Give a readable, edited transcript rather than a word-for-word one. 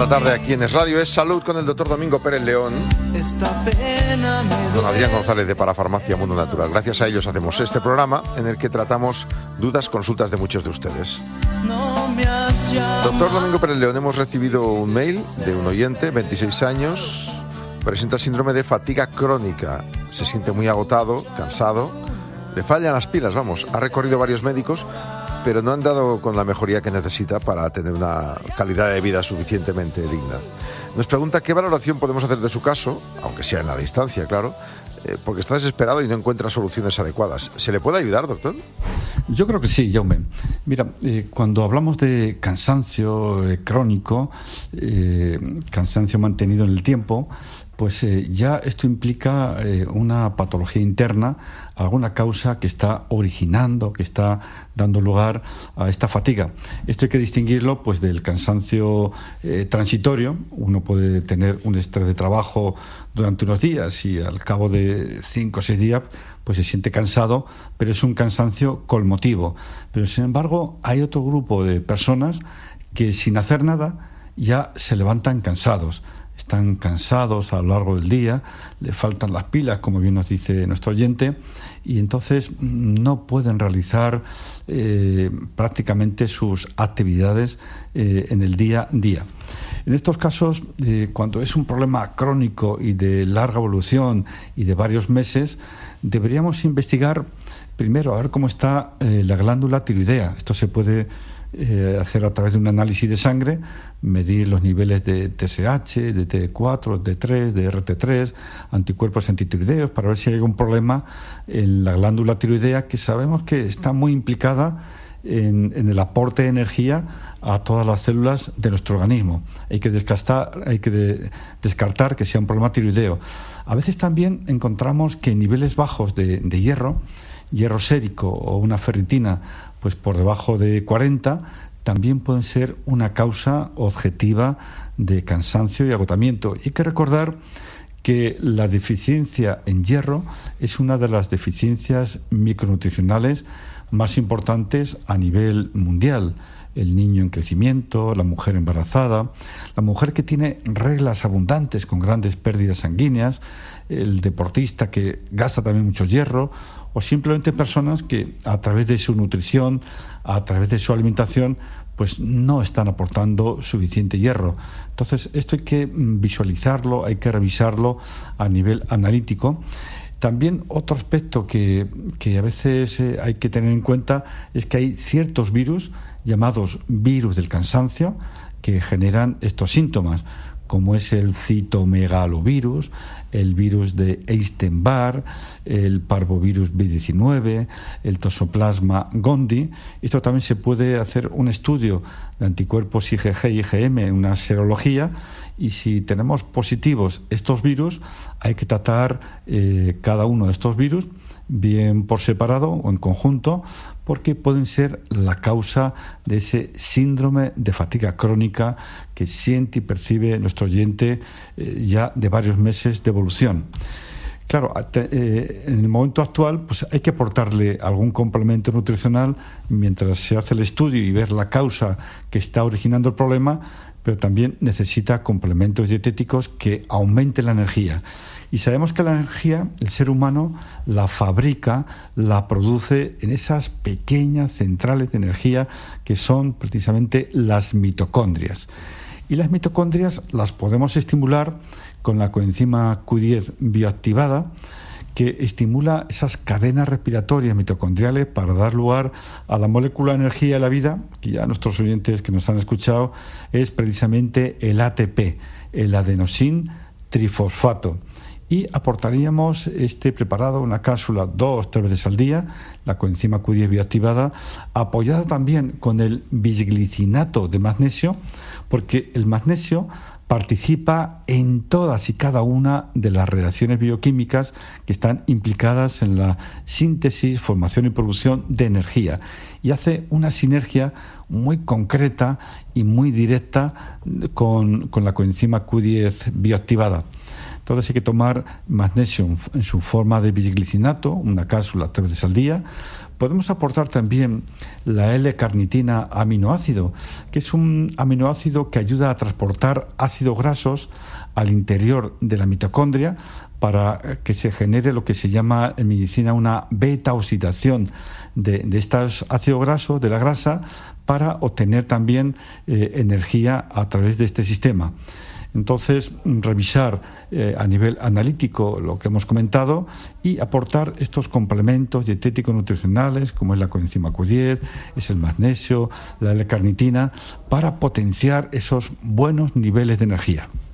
la tarde aquí en Es Radio, es Salud con el doctor Domingo Pérez León, don Adrián González de Parafarmacia Mundo Natural. Gracias a ellos hacemos este programa en el que tratamos dudas, consultas de muchos de ustedes. Doctor Domingo Pérez León, hemos recibido un mail de un oyente, 26 años, presenta síndrome de fatiga crónica, se siente muy agotado, cansado, le fallan las pilas, ha recorrido varios médicos, pero no han dado con la mejoría que necesita para tener una calidad de vida suficientemente digna. Nos pregunta qué valoración podemos hacer de su caso, aunque sea en la distancia, claro, porque está desesperado y no encuentra soluciones adecuadas. ¿Se le puede ayudar, doctor? Yo creo que sí, Jaume. Mira, cuando hablamos de cansancio crónico, cansancio mantenido en el tiempo, pues ya esto implica una patología interna, alguna causa que está originando, que está dando lugar a esta fatiga. Esto hay que distinguirlo pues del cansancio transitorio. Uno puede tener un estrés de trabajo durante unos días y al cabo de 5 o 6 días pues se siente cansado, pero es un cansancio con motivo. Pero sin embargo hay otro grupo de personas que sin hacer nada ya se levantan cansados. Están cansados a lo largo del día, le faltan las pilas, como bien nos dice nuestro oyente, y entonces no pueden realizar prácticamente sus actividades en el día a día. En estos casos, cuando es un problema crónico y de larga evolución y de varios meses, deberíamos investigar primero a ver cómo está la glándula tiroidea. Esto se puede hacer a través de un análisis de sangre, medir los niveles de TSH, de T4, de T3, de RT3, anticuerpos antitiroideos, para ver si hay algún problema en la glándula tiroidea, que sabemos que está muy implicada en el aporte de energía a todas las células de nuestro organismo. Hay que descartar que sea un problema tiroideo. A veces también encontramos que niveles bajos de hierro sérico o una ferritina pues por debajo de 40 también pueden ser una causa objetiva de cansancio y agotamiento. Y hay que recordar que la deficiencia en hierro es una de las deficiencias micronutricionales más importantes a nivel mundial. El niño en crecimiento, la mujer embarazada, la mujer que tiene reglas abundantes con grandes pérdidas sanguíneas, el deportista que gasta también mucho hierro, o simplemente personas que a través de su nutrición, a través de su alimentación, pues no están aportando suficiente hierro. Entonces, esto hay que visualizarlo, hay que revisarlo a nivel analítico. También otro aspecto que a veces hay que tener en cuenta es que hay ciertos virus llamados virus del cansancio que generan estos síntomas, como es el citomegalovirus, el virus de Epstein-Barr, el parvovirus B19, el toxoplasma gondii. Esto también se puede hacer un estudio de anticuerpos IgG y IgM, una serología, y si tenemos positivos estos virus, hay que tratar cada uno de estos virus, bien por separado o en conjunto, porque pueden ser la causa de ese síndrome de fatiga crónica que siente y percibe nuestro oyente ya de varios meses de evolución. Claro, en el momento actual pues hay que aportarle algún complemento nutricional mientras se hace el estudio y ver la causa que está originando el problema, pero también necesita complementos dietéticos que aumenten la energía. Y sabemos que la energía, el ser humano la fabrica, la produce en esas pequeñas centrales de energía que son precisamente las mitocondrias. Y las mitocondrias las podemos estimular con la coenzima Q10 bioactivada, que estimula esas cadenas respiratorias mitocondriales para dar lugar a la molécula de energía de la vida, que ya nuestros oyentes que nos han escuchado es precisamente el ATP, el adenosin trifosfato. Y aportaríamos este preparado, una cápsula 2-3 veces al día, la coenzima Q10 bioactivada, apoyada también con el bisglicinato de magnesio, porque el magnesio participa en todas y cada una de las reacciones bioquímicas que están implicadas en la síntesis, formación y producción de energía, y hace una sinergia muy concreta y muy directa con la coenzima Q10 bioactivada. Entonces hay que tomar magnesio en su forma de bisglicinato, una cápsula 3 veces al día. Podemos aportar también la L-carnitina aminoácido, que es un aminoácido que ayuda a transportar ácidos grasos al interior de la mitocondria para que se genere lo que se llama en medicina una beta-oxidación de estos ácidos grasos, de la grasa, para obtener también energía a través de este sistema. Entonces, revisar a nivel analítico lo que hemos comentado y aportar estos complementos dietéticos nutricionales, como es la coenzima Q10, es el magnesio, la L-carnitina, para potenciar esos buenos niveles de energía.